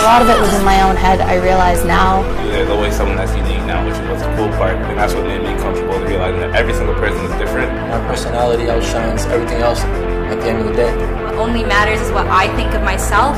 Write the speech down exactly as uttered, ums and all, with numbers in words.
lot of it was in my own head, I realize now. There's always someone that's unique now, which is what's the cool part. And that's what made me comfortable realizing that every single person is different. My personality outshines everything else at the end of the day. What only matters is what I think of myself